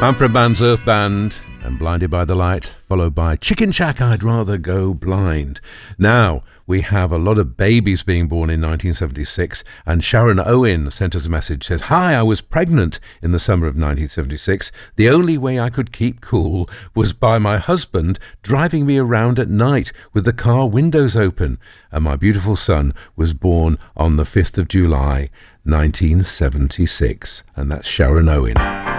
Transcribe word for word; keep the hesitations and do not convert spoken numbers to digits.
Manfred Mann's Earth Band and Blinded by the Light, followed by Chicken Shack, I'd Rather Go Blind. Now, we have a lot of babies being born in nineteen seventy-six, and Sharon Owen sent us a message, says, "Hi, I was pregnant in the summer of nineteen seventy-six. The only way I could keep cool was by my husband driving me around at night with the car windows open, and my beautiful son was born on the fifth of July, nineteen seventy-six." And that's Sharon Owen.